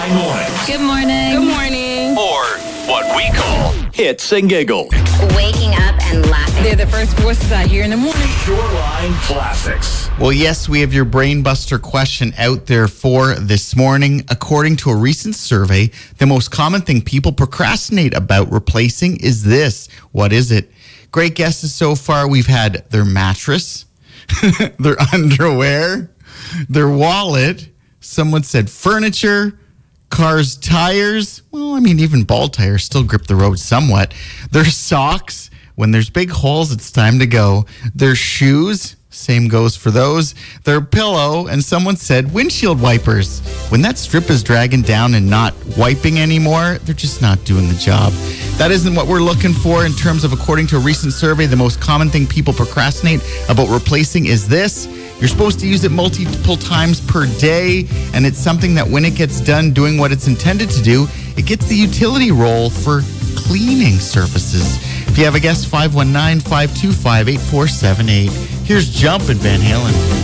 Morning. Good morning. Good morning. Or what we call hits and giggles. Waking up and laughing. They're the first voices I hear in the morning. Shoreline Classics. Well, yes, we have your brain buster question out there for this morning. According to a recent survey, the most common thing people procrastinate about replacing is this. What is it? Great guesses so far. We've had their mattress, their underwear, their wallet. Someone said furniture, cars' tires. Well, I mean, even ball tires still grip the road somewhat. Their socks. When there's big holes, it's time to go. Their shoes. Same goes for those. Their pillow. And someone said windshield wipers. When that strip is dragging down and not wiping anymore, they're just not doing the job. That isn't what we're looking for in terms of, according to a recent survey, the most common thing people procrastinate about replacing is this. You're supposed to use it multiple times per day, and it's something that when it gets done doing what it's intended to do, it gets the utility role for cleaning surfaces. If you have a guess, 519-525-8478. Here's Jump at Van Halen.